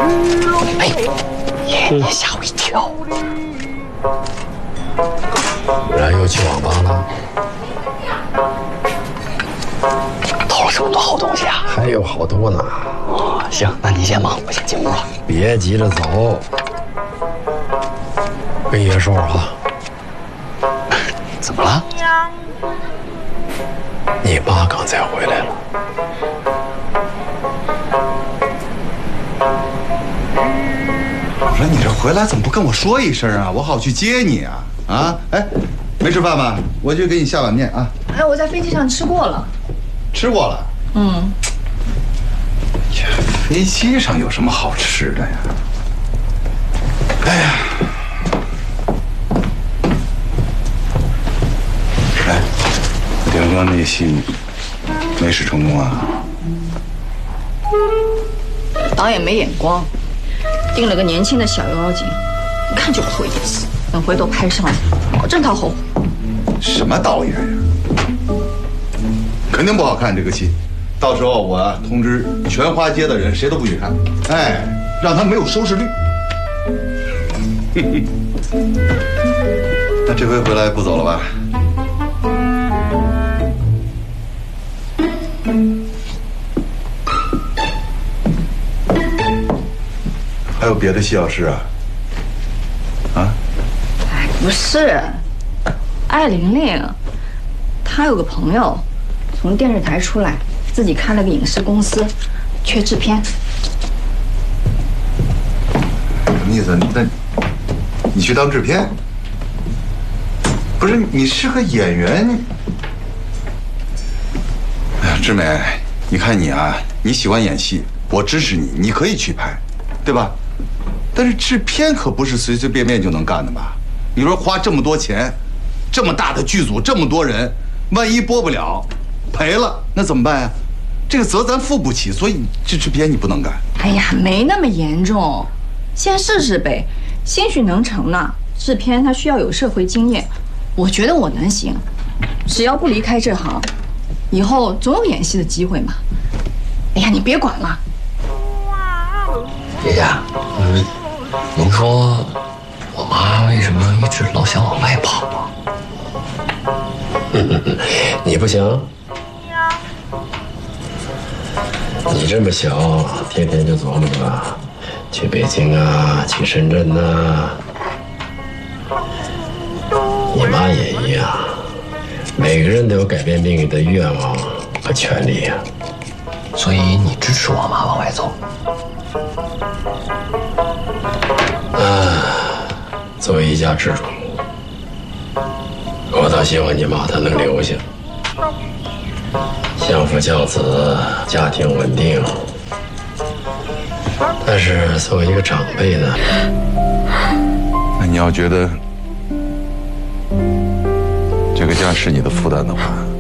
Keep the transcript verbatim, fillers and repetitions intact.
哎，爷爷吓我一跳。 然又去网吧了？ 偷了这么多好东西啊！ 还有好多呢。 哦，行，那你先忙，我先进屋了。 别急着走，跟爷说啊。 怎么了？ 你妈刚才回来了。 我说你这回来怎么不跟我说一声啊？我好去接你啊！啊，哎，没吃饭吧？我去给你下碗面啊。 哎，我在飞机上吃过了。 吃过了。 嗯。 呀，飞机上有什么好吃的呀？哎呀，哎，顶哥那戏没使成功啊？ 导演没眼光，定了个年轻的小妖精，一看就不会演戏。等回头拍上了，保证他后悔。 什么导演呀？肯定不好看这个戏。到时候我通知全花街的人，谁都不许看。哎，让他没有收视率。那这回回来不走了吧？还有别的戏要试啊？啊？ 哎，不是，艾玲玲，她有个朋友，从电视台出来，自己开了个影视公司，缺制片。 什么意思？那你去当制片？不是，你是个演员。哎呀，志美，你看你啊，你喜欢演戏，我支持你，你可以去拍，对吧？但是制片可不是随随便便就能干的吧？你说花这么多钱，这么大的剧组，这么多人，万一播不了，赔了，那怎么办呀？这个责咱负不起，所以这制片你不能干。 哎呀，没那么严重，先试试呗，兴许能成呢。制片他需要有社会经验，我觉得我能行，只要不离开这行，以后总有演戏的机会嘛。哎呀，你别管了。 爷爷，嗯，您说我妈为什么一直老想往外跑啊？ 你不行，你这么小，天天就琢磨着去北京啊，去深圳呐、啊。你妈也一样，每个人都有改变命运的愿望和权利呀、 啊。所以你支持我妈往外走？ 啊，作为一家之主，我倒希望你妈她能留下，相夫教子，家庭稳定。但是作为一个长辈呢， 那你要觉得这个家是你的负担的话，